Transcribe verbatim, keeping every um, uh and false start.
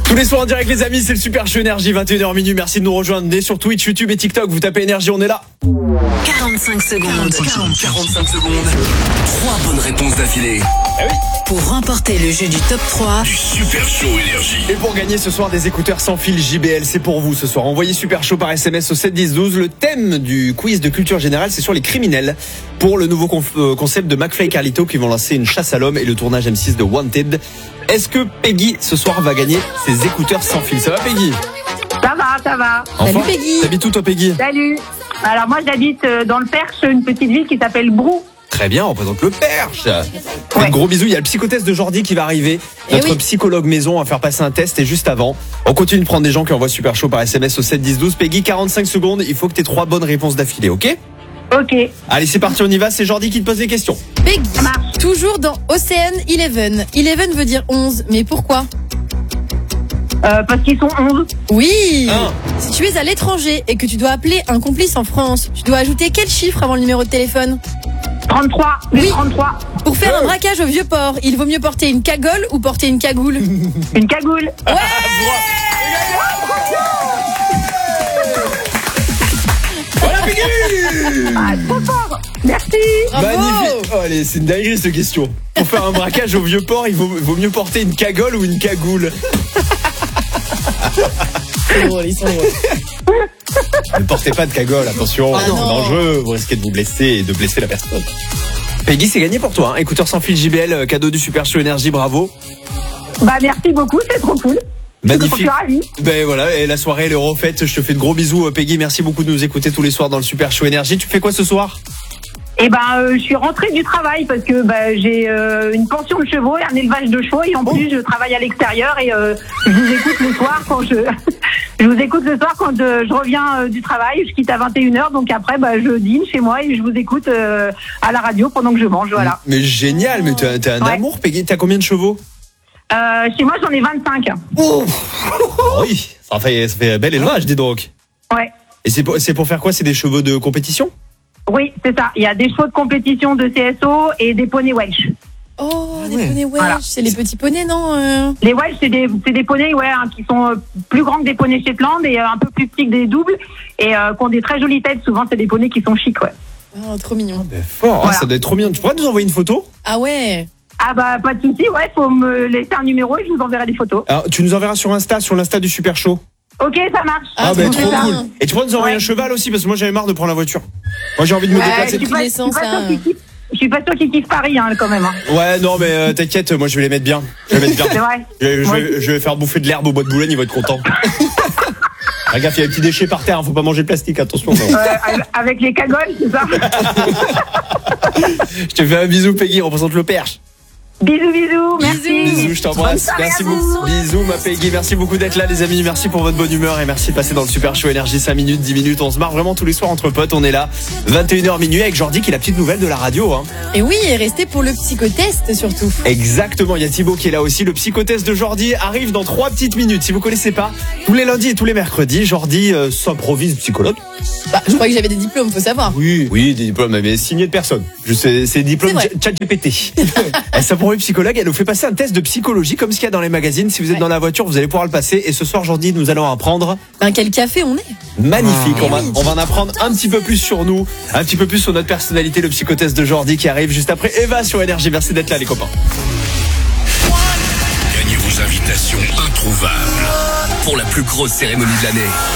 Tous les soirs en direct les amis, c'est le Super Show Énergie, vingt et une heures minuit. Merci de nous rejoindre. Dès sur Twitch, YouTube et TikTok, vous tapez Énergie, on est là. quarante-cinq secondes. quarante-cinq secondes. Trois bonnes réponses d'affilée. Eh oui. Pour remporter le jeu du top trois du Super Show Énergie. Et pour gagner ce soir des écouteurs sans fil J B L, c'est pour vous ce soir. Envoyez Super Show par S M S au sept dix douze. Le thème du quiz de culture générale, c'est sur les criminels. Pour le nouveau conf- euh, concept de McFly et Carlito qui vont lancer une chasse à l'homme et le tournage M six de Wanted. Est-ce que Peggy ce soir va gagner ses écouteurs sans fil? Ça va Peggy? Ça va, ça va. Enfin, Salut Peggy. t'habites où toi Peggy? Salut. Alors moi j'habite euh, dans le Perche, une petite ville qui s'appelle Brou. Très bien, on représente le Perche. Ouais. Un gros bisou, il y a le psychotest de Jordi qui va arriver. Eh Notre oui. psychologue maison va faire passer un test et juste avant, on continue de prendre des gens qui envoient Super Show par S M S au sept dix douze. Peggy, quarante-cinq secondes, il faut que tu aies trois bonnes réponses d'affilée, ok? Ok. Allez, c'est parti, on y va, c'est Jordi qui te pose les questions. Peggy, Ça marche. toujours dans Ocean Eleven. Eleven veut dire onze, mais pourquoi? Euh, parce qu'ils sont onze. Oui. Un. Si tu es à l'étranger et que tu dois appeler un complice en France, tu dois ajouter quel chiffre avant le numéro de téléphone? trente-trois. Les Oui. trente-trois. Pour faire Euh. un braquage au vieux port, il vaut mieux porter une cagole ou porter une cagoule? Une cagoule. Voilà Peggy. Ah, trop fort. Merci. Bravo. Magnifique. Oh, allez, c'est une dinguerie cette question. Pour faire un braquage au vieux port, il vaut, vaut mieux porter une cagole ou une cagoule? C'est drôle, ils sont drôles. Ne portez pas de cagole, attention, Ah c'est non. dangereux, vous risquez de vous blesser et de blesser la personne. Peggy, c'est gagné pour toi, hein. Écouteur sans fil J B L, cadeau du Super Show Énergie, bravo. Bah merci beaucoup, c'est trop cool. Je Magnifique. suis ravie. Ben voilà, et la soirée elle est refaite, je te fais de gros bisous Peggy, merci beaucoup de nous écouter tous les soirs dans le Super Show Énergie. Tu fais quoi ce soir? Et ben euh, je suis rentrée du travail parce que bah, j'ai euh, une pension de chevaux et un élevage de chevaux et en plus je travaille à l'extérieur et euh, je vous écoute le soir quand je je vous écoute le soir quand euh, je reviens euh, du travail, je quitte à vingt et une heures donc après bah, je dîne chez moi et je vous écoute euh, à la radio pendant que je mange, voilà. Mais génial, mais t'as, t'as un Ouais. amour Peggy, t'as combien de chevaux? Euh, chez moi j'en ai vingt-cinq. Oh oui, ça fait, ça fait bel élevage, dis donc. Ouais. Et c'est pour, c'est pour faire quoi? C'est des chevaux de compétition? Oui, c'est ça. Il y a des chevaux de compétition de C S O et des poneys Welsh. Oh, des ouais. poneys Welsh, Voilà. c'est les petits poneys, non euh Les Welsh, c'est des, c'est des poneys ouais, hein, qui sont euh, plus grands que des poneys Shetland et euh, un peu plus petits que des doubles et euh, qui ont des très jolies têtes. Souvent, c'est des poneys qui sont chics, ouais. Oh, trop mignon. Ben fort, hein, Voilà. ça doit être trop bien. Tu pourrais nous envoyer une photo? Ah ouais. Ah bah, pas de souci, ouais, faut me laisser un numéro et je vous enverrai des photos. Alors, tu nous enverras sur Insta, sur l'Insta du Super Show. Ok, ça marche. Ah, ben c'est trop bien. cool. Et tu pourrais nous envoyer Ouais. un cheval aussi, parce que moi j'avais marre de prendre la voiture. Moi j'ai envie de me Ouais, déplacer. je suis pas, je suis l'essence, pas là. sûre qu'il kiffe- je suis pas sûre qu'il kiffe Paris, hein, quand même. Hein. Ouais, non, mais euh, t'inquiète, moi je vais les mettre bien. Je vais les mettre C'est bien. vrai. Je, je Moi vais, je vais faire bouffer de l'herbe au bois de Boulogne, il va être content. Ah, gaffe, il y a des petits déchets par terre, faut pas manger le plastique, attention. non. Euh, avec les cagoles, c'est ça. Je te fais un bisou, Peggy, représente le Perche. Bisous, bisous, merci. Bisous, je t'embrasse. Bonne soirée Merci à vous. beaucoup. Bisous, ma Peggy. Merci beaucoup d'être là, les amis. Merci pour votre bonne humeur et merci de passer dans le Super Show Énergie cinq minutes, dix minutes. On se marre vraiment tous les soirs entre potes. On est là, vingt et une heures minuit avec Jordi qui est la petite nouvelle de la radio, hein. Et oui, et restez pour le psychotest surtout. Exactement, il y a Thibaut qui est là aussi. Le psychotest de Jordi arrive dans trois petites minutes. Si vous connaissez pas, tous les lundis et tous les mercredis, Jordi euh, s'improvise psychologue. Bah, je croyais que j'avais des diplômes, faut savoir. Oui, oui, des diplômes, mais signé de personne. Je sais, c'est diplôme C'est vrai. ChatGPT. Elle s'improvise psychologue, elle nous fait passer un test de psychologie comme ce qu'il y a dans les magazines. Si vous êtes Ouais. dans la voiture, vous allez pouvoir le passer. Et ce soir, Jordi, nous allons apprendre. Ben, quel café on est? Magnifique, on va, oui. on va en apprendre un petit peu plus sur nous, un petit peu plus sur notre personnalité, le psychotest de Jordi qui arrive juste après Eva sur Énergie. Merci d'être là les copains. Gagnez vos invitations introuvables pour la plus grosse cérémonie de l'année.